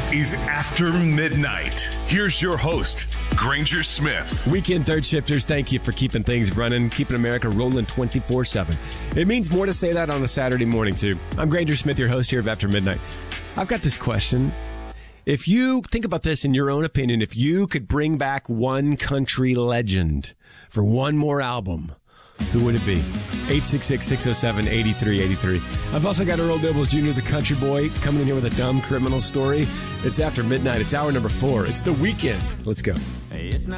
is After Midnight. Here's your host, Granger Smith. Weekend third shifters, thank you for keeping things running, keeping America rolling 24/7. It means more to say that on a Saturday morning, too. I'm Granger Smith, your host here of After Midnight. I've got this question. If you think about this in your own opinion, if you could bring back one country legend for one more album, who would it be? 866-607-8383. I've also got Earl Dibbles Jr., the country boy, coming in here with a dumb criminal story. It's After Midnight. It's hour number 4. It's the weekend. Let's go. Hey, it's not